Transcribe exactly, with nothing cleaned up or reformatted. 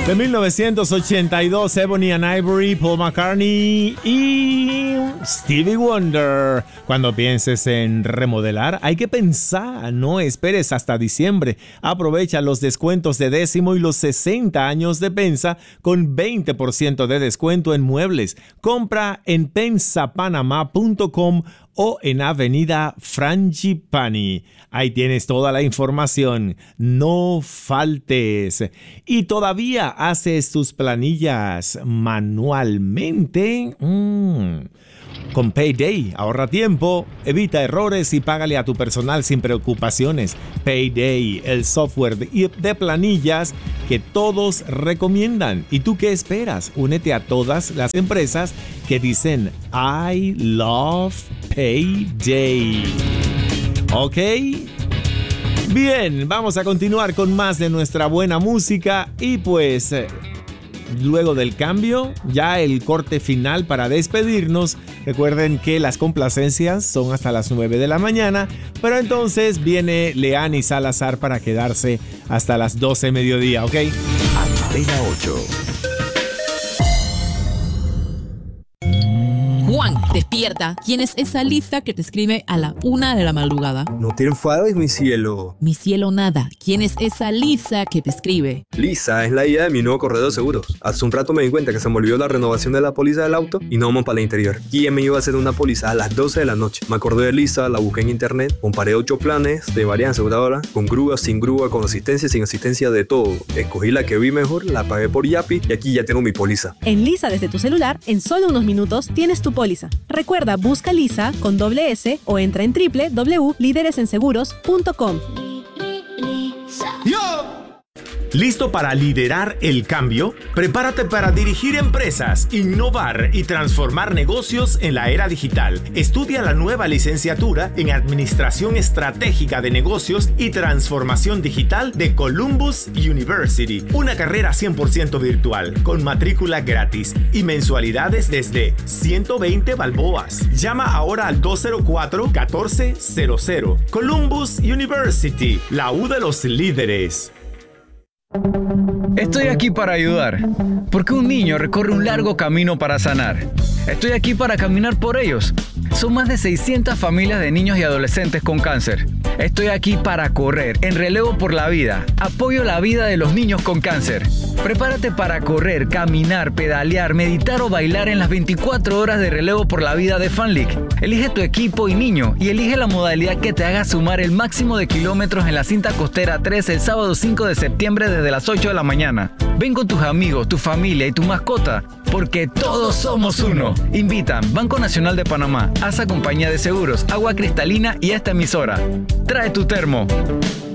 De mil novecientos ochenta y dos, Ebony and Ivory, Paul McCartney y Stevie Wonder. Cuando pienses en remodelar, hay que pensar, no esperes hasta diciembre. Aprovecha los descuentos de décimo y los sesenta años de Pensa con veinte por ciento de descuento en muebles. Compra en pensa panamá punto com o en Avenida Frangipani. Ahí tienes toda la información. No faltes. ¿Y todavía haces tus planillas manualmente? Mm. Con Payday, ahorra tiempo, evita errores y págale a tu personal sin preocupaciones. Payday, el software de, de planillas que todos recomiendan. ¿Y tú qué esperas? Únete a todas las empresas que dicen I love Payday. ¿Ok? Bien, vamos a continuar con más de nuestra buena música y pues... luego del cambio, ya el corte final para despedirnos. Recuerden que las complacencias son hasta las nueve de la mañana, pero entonces viene Leani Salazar para quedarse hasta las doce mediodía, ¿ok? Antena ocho. Juan, despierta. ¿Quién es esa Lisa que te escribe a la una de la madrugada? No te enfades, mi cielo. Mi cielo nada. ¿Quién es esa Lisa que te escribe? Lisa es la I A de mi nuevo corredor de seguros. Hace un rato me di cuenta que se me olvidó la renovación de la póliza del auto y no vamos para el interior. ¿Quién me iba a hacer una póliza a las doce de la noche? Me acordé de Lisa, la busqué en internet, comparé ocho planes de varias aseguradoras, con grúa, sin grúa, con asistencia, sin asistencia, de todo. Escogí la que vi mejor, la pagué por Yapi y aquí ya tengo mi póliza. En Lisa desde tu celular, en solo unos minutos tienes tu póliza. Recuerda, busca Lisa con doble S o entra en doble u doble u doble u punto líderes en seguros punto com. ¿Listo para liderar el cambio? Prepárate para dirigir empresas, innovar y transformar negocios en la era digital. Estudia la nueva licenciatura en Administración Estratégica de Negocios y Transformación Digital de Columbus University. Una carrera cien por ciento virtual, con matrícula gratis y mensualidades desde ciento veinte balboas. Llama ahora al dos cero cuatro, uno cuatro cero cero. Columbus University, la U de los líderes. Estoy aquí para ayudar, porque un niño recorre un largo camino para sanar. Estoy aquí para caminar por ellos. Son más de seiscientas familias de niños y adolescentes con cáncer. Estoy aquí para correr en relevo por la vida. Apoyo la vida de los niños con cáncer. Prepárate para correr, caminar, pedalear, meditar o bailar en las veinticuatro horas de relevo por la vida de FanLeague. Elige tu equipo y niño y elige la modalidad que te haga sumar el máximo de kilómetros en la cinta costera tres el sábado cinco de septiembre desde las ocho de la mañana. Ven con tus amigos, tu familia y tu mascota, porque todos somos uno. Invitan Banco Nacional de Panamá, A S A Compañía de Seguros, Agua Cristalina y esta emisora. Trae tu termo.